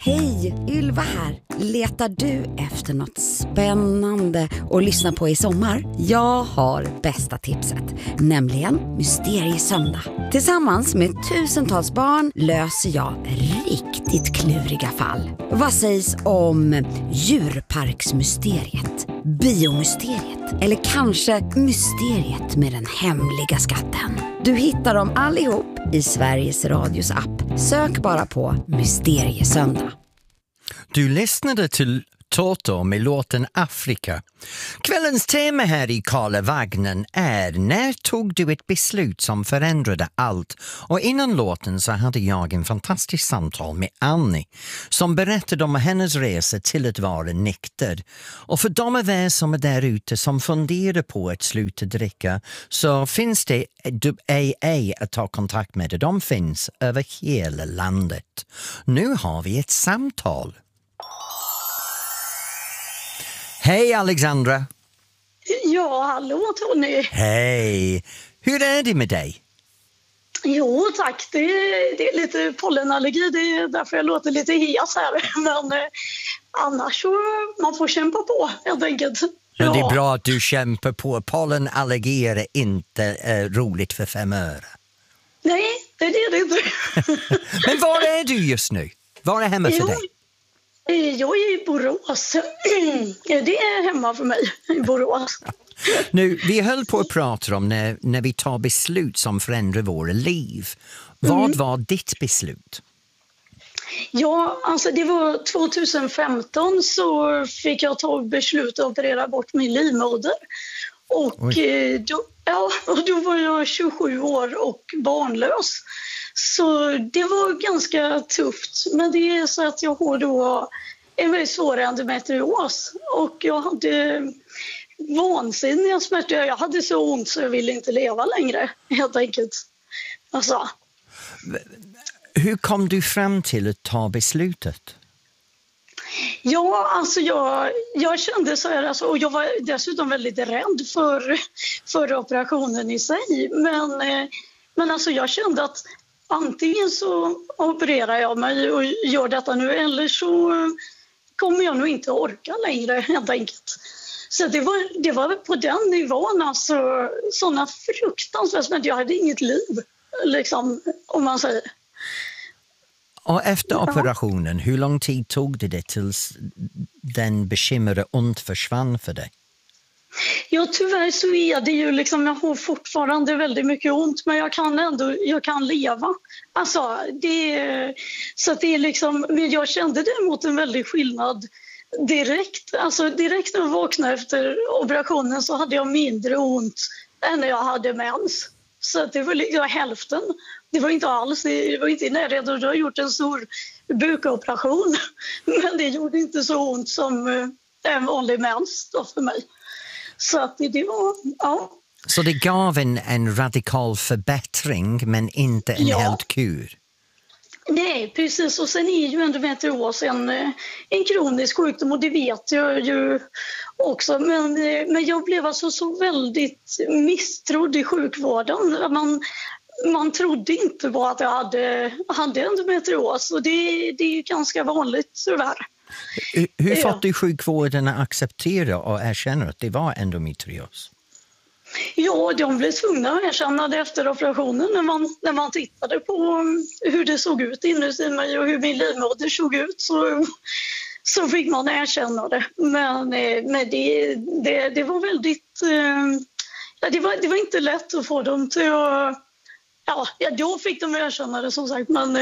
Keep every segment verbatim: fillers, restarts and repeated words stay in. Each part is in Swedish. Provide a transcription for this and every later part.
Hej, Ylva här. Letar du efter något spännande att lyssna på i sommar? Jag har bästa tipset, nämligen Mysteriesöndag. Tillsammans med tusentals barn löser jag riktigt kluriga fall. Vad sägs om djurparksmysteriet, biomysteriet eller kanske mysteriet med den hemliga skatten? Du hittar dem allihop i Sveriges Radios app. Sök bara på Mysteriesöndag. Du lyssnade till Toto med låten Afrika. Kvällens tema här i Karlavagnen är: när tog du ett beslut som förändrade allt? Och innan låten så hade jag en fantastisk samtal med Annie som berättade om hennes resa till att vara nykter. Och för de av er som är där ute som funderar på att sluta dricka, så finns det A A att ta kontakt med. De finns över hela landet. Nu har vi ett samtal. Hej Alexandra! Ja, hallå Tony! Hej! Hur är det med dig? Jo tack, det är, det är lite pollenallergi, det är därför jag låter lite hes här. Men eh, annars så man får kämpa på helt enkelt. Ja. Ja, det är bra att du kämpar på. Pollenallergi är inte eh, roligt för fem öre. Nej, det är det inte. Men var är du just nu? Var är hemma för jo. dig? Jag är i Borås. Det är hemma för mig i Borås. Nu, vi höll på att prata om när, när vi tar beslut som förändrar våra liv. Vad mm. var ditt beslut? Ja, alltså det var tjugohundrafemton så fick jag ta beslut att operera bort min livmoder. Och då, ja, och då var jag tjugosju år och barnlös. Så det var ganska tufft, men det är så att jag har då en väldigt svår endometrios och jag hade vansinniga smärtor. Jag hade så ont så jag ville inte leva längre, helt enkelt. Alltså. Hur kom du fram till att ta beslutet? Ja, alltså jag, jag kände så här, alltså, och jag var dessutom väldigt rädd för, för operationen i sig. Men, men alltså jag kände att antingen så opererar jag mig och gör detta nu eller så kommer jag nog inte orka längre helt enkelt. Så det var, det var på den nivån, alltså sådana fruktansvärt, men jag hade inget liv liksom, om man säger. Och efter operationen, hur lång tid tog det tills den bekymrade ont försvann för dig? Ja, tyvärr så är det ju liksom, jag har fortfarande väldigt mycket ont, men jag kan ändå, jag kan leva. Alltså, det, så att det är liksom, men jag kände däremot en väldig skillnad direkt. Alltså direkt när jag vaknade efter operationen så hade jag mindre ont än när jag hade mens. Så att det var liksom hälften. Det var inte alls, det var inte i närheten. Jag har gjort en stor bukoperation, men det gjorde inte så ont som en vanlig mens då för mig. Så att det, det var, ja. Så det gav en, en radikal förbättring men inte en ja. helt kur? Nej, precis. Och sen är ju endometrios en, en kronisk sjukdom och det vet jag ju också. Men, men jag blev alltså så väldigt misstrodd i sjukvården. Man, man trodde inte på att jag hade, hade endometrios och det, det är ju ganska vanligt tyvärr. Hur, hur ja. fått du sjukvården att acceptera och erkänna att det var endometrios? Ja, de blev tvungna att erkänna det efter operationen när man, när man tittade på hur det såg ut inuti mig och hur min livmoder såg ut så, så fick man erkänna det. Men, men det, det, det var väldigt... Ja, det, var, det var inte lätt att få dem till att... Ja, då fick de erkänna det som sagt, men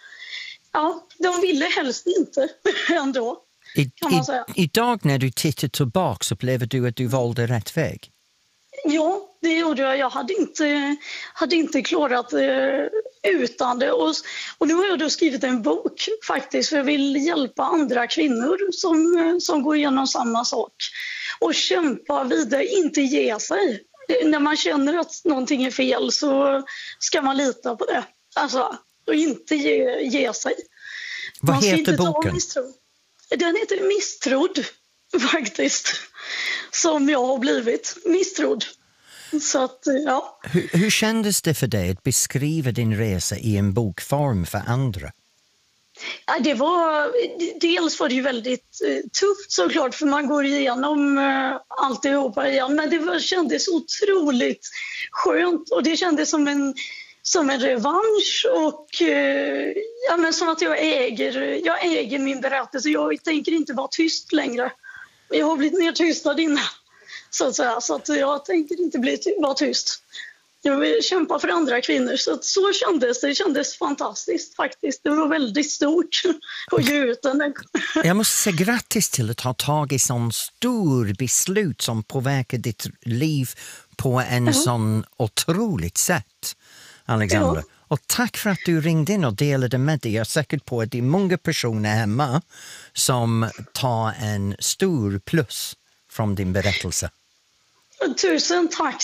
ja, de ville helst inte ändå, kan man säga. I, idag när du tittar tillbaka så upplever du att du valde rätt väg? Ja, det gjorde jag. Jag hade inte, hade inte klarat det utan det. Och, och nu har jag då skrivit en bok faktiskt för jag vill hjälpa andra kvinnor som, som går igenom samma sak. Och kämpa vidare, inte ge sig. När man känner att någonting är fel så ska man lita på det. Alltså, och inte ge, ge sig. Vad man heter boken? Den heter Misstrodd faktiskt. Som jag har blivit misstrodd. Så att, ja. Hur, hur kändes det för dig att beskriva din resa i en bokform för andra? Ja, det var, dels var det ju väldigt eh, tufft såklart, för man går igenom eh, alltihopa igen. Men det var, kändes otroligt skönt och det kändes som en, som en revansch och eh, ja, men som att jag äger, jag äger min berättelse. Jag tänker inte vara tyst längre. Jag har blivit mer tystad innan, så att säga. Så att jag tänker inte bli, vara tyst. Jag vill kämpa för andra kvinnor. Så, att så kändes det. Det kändes fantastiskt faktiskt. Det var väldigt stort att ge ut den. Jag måste säga grattis till att ha tagit sån stor beslut som påverkar ditt liv på en ja. sån otroligt sätt, Alexandra. Ja. Och tack för att du ringde in och delade med dig. Jag är säker på att det är många personer hemma som tar en stor plus från din berättelse. Tusen tack